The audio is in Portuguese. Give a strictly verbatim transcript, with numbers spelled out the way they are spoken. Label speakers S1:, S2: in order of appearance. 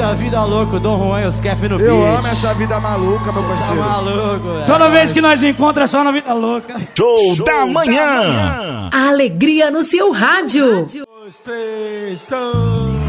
S1: muita vida louca, o Dom Juan e os Kef no beat.
S2: Eu amo essa vida maluca, meu parceiro.
S1: Tá maluco, velho.
S3: Toda vez que nós encontramos é só na vida louca.
S4: Show, Show da manhã.
S5: A alegria no seu rádio.
S1: Dois, três, dois.